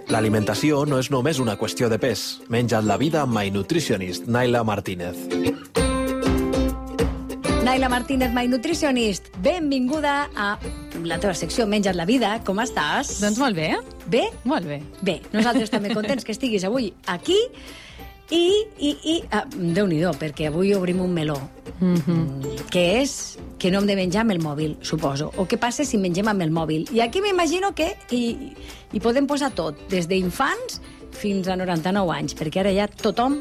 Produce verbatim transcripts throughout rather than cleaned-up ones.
L'alimentació no és només una qüestió de pes. Menja't la vida amb My Nutritionist, Naila Martínez. Naila Martínez, My Nutritionist, benvinguda a la teva secció Menja't la vida. Com estàs? Doncs molt bé. Bé? Molt bé. Bé, nosaltres també contents que estiguis avui aquí. I, i, i ah, Déu-n'hi-do, perquè avui obrim un meló. Mm-hmm. Que és que no hem de menjar amb el mòbil, suposo. O què passa si mengem amb el mòbil? I aquí m'imagino que hi, hi podem posar tot, des d'infants fins a noranta-nou anys, perquè ara ja tothom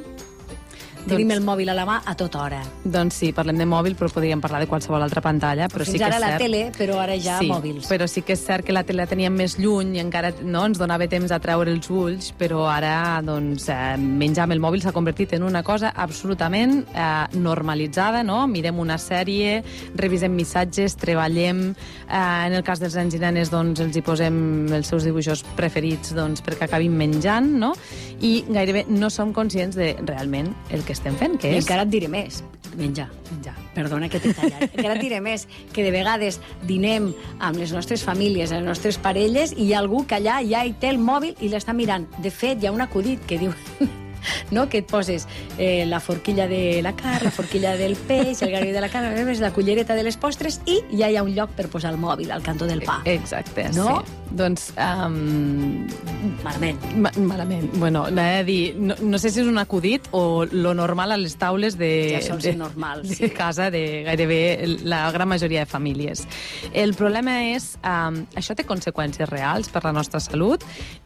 tenim el mòbil a la mà a tota hora. Doncs sí, parlem de mòbil, però podríem parlar de qualsevol altra pantalla. Però Fins sí que ara és la cert... tele, però ara ja sí, mòbils. Però sí que és cert que la tele la teníem més lluny i encara no, ens donava temps a treure els ulls, però ara doncs, eh, menjar amb el mòbil s'ha convertit en una cosa absolutament eh, normalitzada, no? Mirem una sèrie, revisem missatges, treballem, eh, en el cas dels nens i nenes doncs, els hi posem els seus dibuixos preferits doncs, perquè acabin menjant, no? I gairebé no som conscients de realment el que estem fent, que I és... encara et diré més. Menjar. Menjar. Perdona que t'he tallat. Encara et diré més, que de vegades dinem amb les nostres famílies, les nostres parelles, i hi ha algú que allà ja hi té el mòbil i l'està mirant. De fet, hi ha un acudit que diu... no? Que et poses eh, la forquilla de la carn, la forquilla del peix, el garri de la carn, la cullereta de les postres, i ja hi ha un lloc per posar el mòbil al cantó del pa. Exacte, no? sí. Doncs... Um... Malament. Ma malament. Bueno, anava a dir, no, no sé si és un acudit o lo normal a les taules de, ja sol de, ser normal, sí. de casa de gairebé la gran majoria de famílies. El problema és, um, això té conseqüències reals per la nostra salut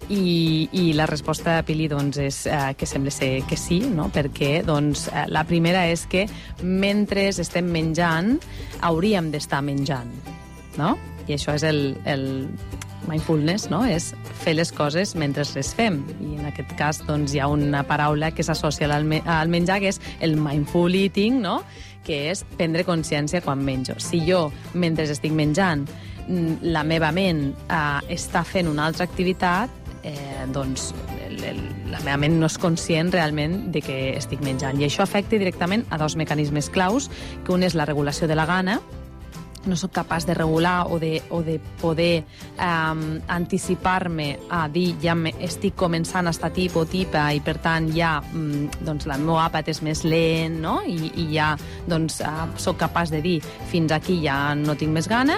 i, i la resposta de Pili doncs, és uh, que sembla ser que sí, no? Perquè doncs, uh, la primera és que mentre estem menjant hauríem d'estar menjant, no? I això és el, el mindfulness, no? És fer les coses mentre les fem. I en aquest cas doncs, hi ha una paraula que s'associa al, me al menjar, que és el mindful eating, no? Que és prendre consciència quan menjo. Si jo, mentre estic menjant, la meva ment eh, està fent una altra activitat, eh, doncs el, el, la meva ment no és conscient realment de que estic menjant. I això afecta directament a dos mecanismes claus, que un és la regulació de la gana. No sóc capaç de regular o de, o de poder um, anticipar-me a dir ja me, estic començant a estar tip o tipa i per tant ja um, doncs, el meu àpat és més lent, no? I, i ja doncs, uh, sóc capaç de dir fins aquí ja no tinc més gana.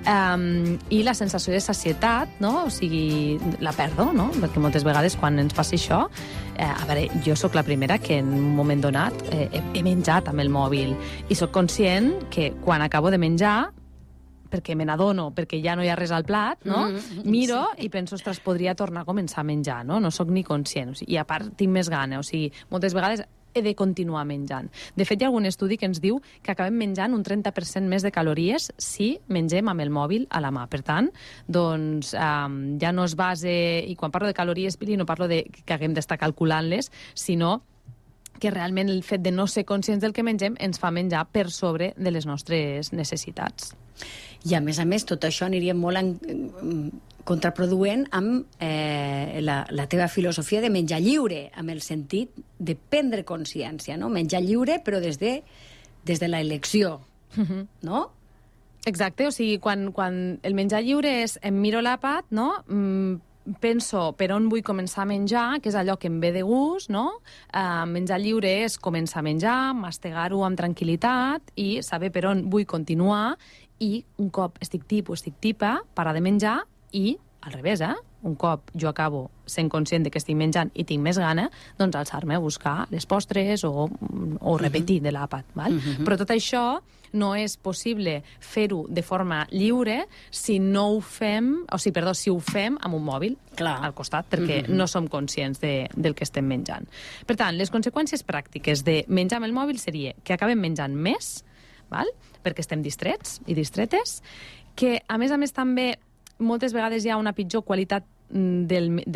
Um, I la sensació de sacietat, no? O sigui, la perdo, no? Perquè moltes vegades quan ens passa això, eh, a veure, jo sóc la primera que en un moment donat eh, he, he menjat amb el mòbil i sóc conscient que quan acabo de menjar, perquè me n'adono, perquè ja no hi ha res al plat, no? Mm, miro sí. I penso, ostres, podria tornar a començar a menjar, no? No sóc ni conscient, o sigui, i a part tinc més gana, o sigui, moltes vegades he de continuar menjant. De fet, hi ha algun estudi que ens diu que acabem menjant un trenta per cent més de calories si mengem amb el mòbil a la mà. Per tant, doncs, um, ja no es base... I quan parlo de calories, Pili, no parlo de que haguem d'estar calculant-les, sinó que realment el fet de no ser conscients del que mengem ens fa menjar per sobre de les nostres necessitats. I a més a més, tot això aniria molt en, contraproduent amb eh, la, la teva filosofia de menjar lliure, amb el sentit de prendre consciència, no? Menjar lliure, però des de, des de l'elecció, uh-huh. no? Exacte, o sigui, quan, quan el menjar lliure és em miro l'àpat, no? Mm, penso per on vull començar a menjar, que és allò que em ve de gust, no? Uh, menjar lliure és començar a menjar, mastegar-ho amb tranquil·litat i saber per on vull continuar, i un cop estic tip o estic tipa, parar de menjar i al revés, eh? Un cop jo acabo sent conscient de que estic menjant i tinc més gana, doncs alçar-me a buscar les postres o, o repetir de l'àpat, val? Uh-huh. Però tot això no és possible fer-ho de forma lliure si no ho fem, o sigui, perdó, si ho fem amb un mòbil Clar. Al costat, perquè uh-huh. no som conscients de, del que estem menjant. Per tant, les conseqüències pràctiques de menjar amb el mòbil seria que acabem menjant més, val? Perquè estem distrets i distretes, que a més a més també moltes vegades hi ha una pitjor qualitat del,